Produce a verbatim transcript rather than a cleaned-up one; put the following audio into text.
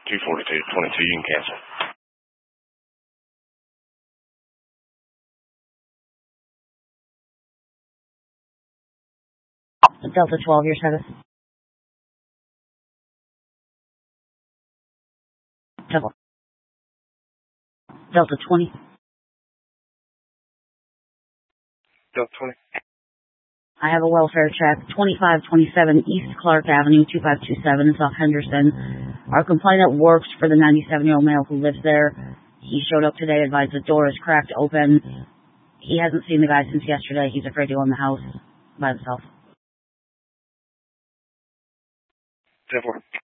two forty-two twenty-two, you can cancel. Delta twelve, your service. Delta. Delta twenty. Delta twenty. I have a welfare check, twenty-five twenty-seven East Clark Avenue, two five two seven, South Henderson. Our complainant works for the ninety-seven-year-old male who lives there. He showed up today, advised the door is cracked open. He hasn't seen the guy since yesterday. He's afraid to go in the house by himself. ten four.